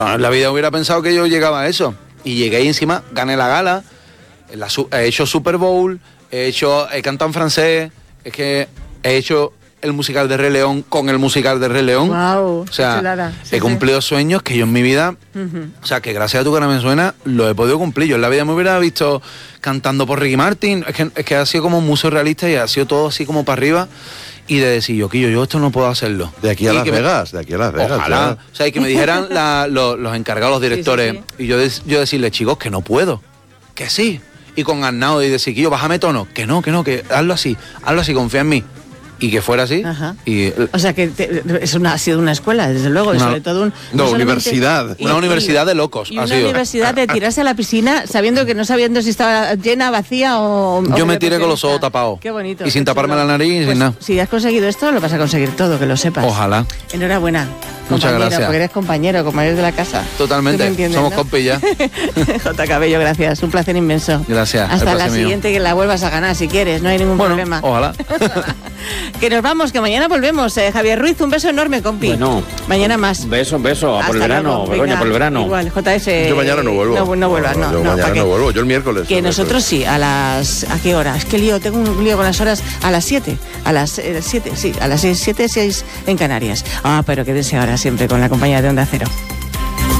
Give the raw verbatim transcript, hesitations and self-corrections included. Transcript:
En la vida hubiera pensado que yo llegaba a eso. Y llegué y encima gané la gala, la, he hecho Super Bowl, he hecho, he cantado en francés, es que he hecho el musical de Rey León con el musical de Rey León. Wow, o sea, sí, he cumplido sí. sueños que yo en mi vida, uh-huh. o sea, que gracias a tu cara me suena, lo he podido cumplir. Yo en la vida me hubiera visto cantando por Ricky Martin, es que, es que ha sido como muy surrealista y ha sido todo así como para arriba. Y de decir, yo, Quillo, yo esto no puedo hacerlo. De aquí a y Las Vegas, me, de aquí a Las Vegas. Ojalá. Claro. O sea, y que me dijeran la, los, los encargados, los directores, sí, sí, sí. y yo, de, yo decirle, chicos, que no puedo, que sí. Y con Arnau y decir, Quillo, bájame tono, que no, que no, que hazlo así, hazlo así, confía en mí. Y que fuera así. Ajá. Y, o sea, que te, es una, ha sido una escuela, desde luego, y una, sobre todo un... No, no universidad. Y, una universidad de locos. Y ha una sido. universidad de tirarse a la piscina sabiendo que no sabiendo si estaba llena, vacía o... Yo o me tiré con los ojos tapados. Qué bonito. Y sin taparme chulo. la nariz, pues, sin nada. Si has conseguido esto, lo vas a conseguir todo, que lo sepas. Ojalá. Enhorabuena. Muchas gracias. Porque eres compañero, compañero de la casa. Totalmente. Somos, ¿no?, compis ya. J. Cabello, gracias. Un placer inmenso. Gracias. Hasta la siguiente mío. Que la vuelvas a ganar si quieres, no hay ningún bueno, problema. Ojalá. Que nos vamos, que mañana volvemos. Eh, Javier Ruiz, un beso enorme, compi. Bueno. Mañana más. Beso, beso. A por el verano, Begoña, por el verano. Igual, J S. Yo mañana no vuelvo. No, no vuelvas, no. Yo no, mañana no vuelvo, yo el miércoles. Que nosotros sí, a las... ¿A qué hora? Es que lío, tengo un lío con las horas. A las siete. A las siete, sí, a las siete, seis en Canarias. Ah, pero quédese ahora siempre con la compañía de Onda Cero.